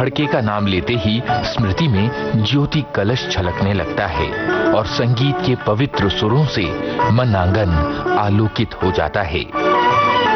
फड़के का नाम लेते ही स्मृति में ज्योति कलश छलकने लगता है और संगीत के पवित्र सुरों से मन आंगन आलोकित हो जाता है।